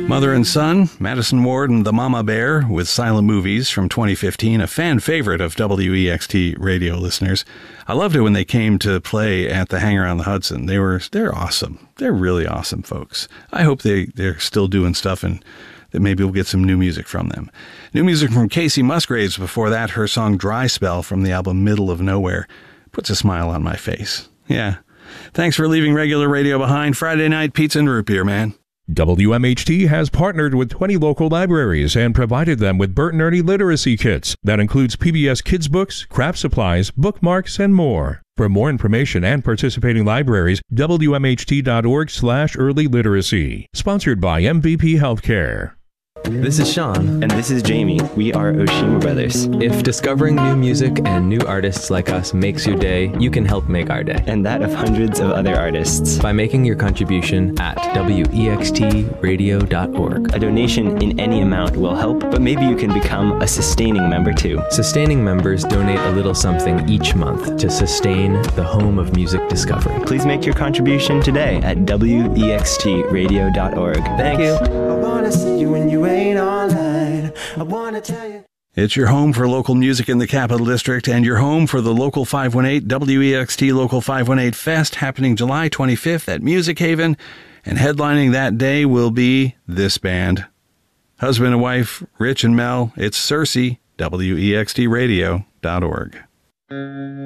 Mother and Son, Madison Ward and the Mama Bear with Silent Movies from 2015, a fan favorite of WEXT radio listeners. I loved it when they came to play at the Hangar on the Hudson. They're awesome. They're really awesome folks. I hope they're still doing stuff and that maybe we'll get some new music from them. New music from Casey Musgraves before that, her song Dry Spell from the album Middle of Nowhere. Puts a smile on my face. Yeah. Thanks for leaving regular radio behind. Friday night pizza and root beer, man. WMHT has partnered with 20 local libraries and provided them with Bert and Ernie literacy kits. That includes PBS Kids books, craft supplies, bookmarks, and more. For more information and participating libraries, WMHT.org/early literacy. Sponsored by MVP Healthcare. This is Sean. And this is Jamie. We are Oshima Brothers. If discovering new music and new artists like us makes your day, you can help make our day. And that of hundreds of other artists. By making your contribution at wextradio.org. A donation in any amount will help, but maybe you can become a sustaining member too. Sustaining members donate a little something each month to sustain the home of music discovery. Please make your contribution today at wextradio.org. Thanks. You. I wanna see you when you ain't online. I wanna tell you. It's your home for local music in the Capital District and your home for the Local 518 WEXT Local 518 Fest happening July 25th at Music Haven, and headlining that day will be this band. Husband and wife, Rich and Mel, it's Cersei, WEXTradio.org.